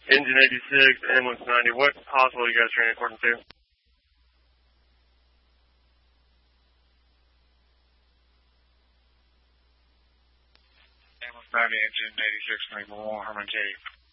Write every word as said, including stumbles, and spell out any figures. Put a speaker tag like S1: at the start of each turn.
S1: Engine eighty-six, ambulance ninety. What hospital are you guys transporting to?
S2: Ambulance ninety, engine eighty-six, twenty-one, Herman Cave.